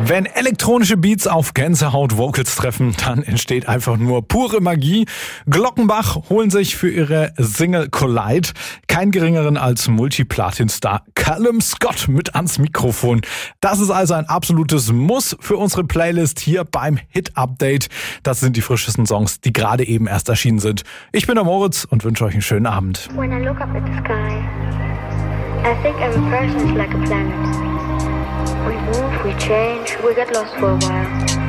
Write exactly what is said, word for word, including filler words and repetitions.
Wenn elektronische Beats auf Gänsehaut-Vocals treffen, dann entsteht einfach nur pure Magie. Glockenbach holen sich für ihre Single Collide keinen geringeren als Multiplatin-Star Callum Scott mit ans Mikrofon. Das ist also ein absolutes Muss für unsere Playlist hier beim Hit-Update. Das sind die frischesten Songs, die gerade eben erst erschienen sind. Ich bin der Moritz und wünsche euch einen schönen Abend. When I look up at the sky, I think every person is like a planet. We move, we change, we get lost for a while.